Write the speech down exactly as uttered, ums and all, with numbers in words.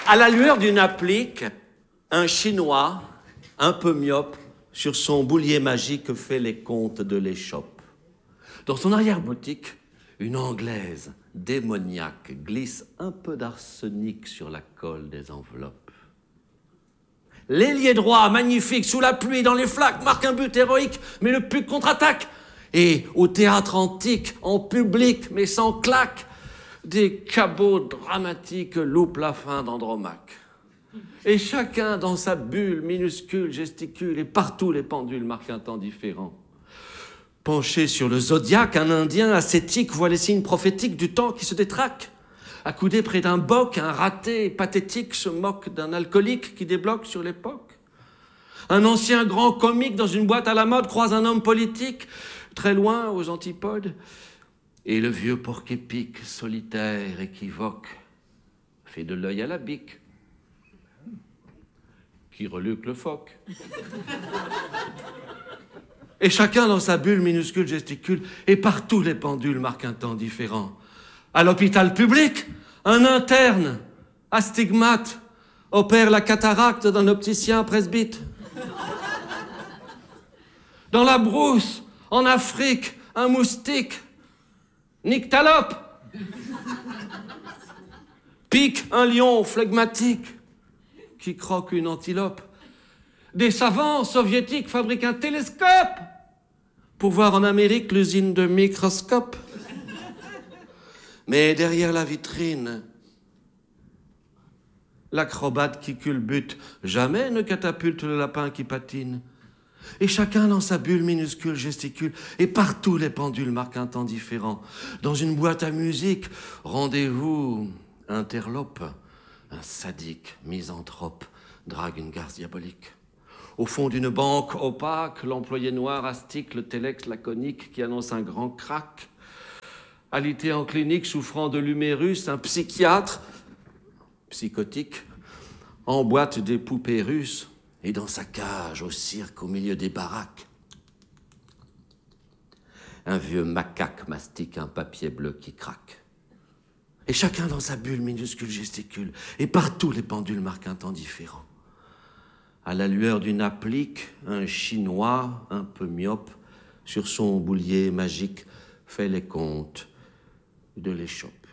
À la lueur d'une applique, un Chinois, un peu myope, sur son boulier magique fait les comptes de l'échoppe. Dans son arrière-boutique, une Anglaise démoniaque glisse un peu d'arsenic sur la colle des enveloppes. L'ailier droit, magnifique, sous la pluie, dans les flaques, marque un but héroïque, mais le puck contre-attaque. Et au théâtre antique, en public, mais sans claque, des cabots dramatiques loupent la fin d'Andromaque. Et chacun, dans sa bulle minuscule, gesticule, et partout les pendules marquent un temps différent. Penché sur le zodiaque, un Indien ascétique voit les signes prophétiques du temps qui se détraque. Accoudé près d'un boc, un raté pathétique se moque d'un alcoolique qui débloque sur l'époque. Un ancien grand comique dans une boîte à la mode croise un homme politique, très loin aux antipodes. Et le vieux porc-épic, solitaire, équivoque, fait de l'œil à la bique, qui reluque le phoque. Et chacun dans sa bulle minuscule gesticule, et partout les pendules marquent un temps différent. À l'hôpital public, un interne, astigmate, opère la cataracte d'un opticien presbyte. Dans la brousse, en Afrique, un moustique, nyctalope, pique un lion flegmatique qui croque une antilope. Des savants soviétiques fabriquent un télescope pour voir en Amérique l'usine de microscope. Mais derrière la vitrine, l'acrobate qui culbute jamais ne catapulte le lapin qui patine. Et chacun dans sa bulle minuscule gesticule, et partout les pendules marquent un temps différent. Dans une boîte à musique, rendez-vous interlope, un sadique misanthrope drague une garce diabolique. Au fond d'une banque opaque, l'employé noir astique le télex laconique qui annonce un grand crack. Alité en clinique, souffrant de l'humérus, un psychiatre, psychotique, emboîte des poupées russes et dans sa cage au cirque au milieu des baraques. Un vieux macaque mastique un papier bleu qui craque. Et chacun dans sa bulle minuscule gesticule, et partout les pendules marquent un temps différent. À la lueur d'une applique, un Chinois, un peu myope, sur son boulier magique, fait les comptes de l'échoppe.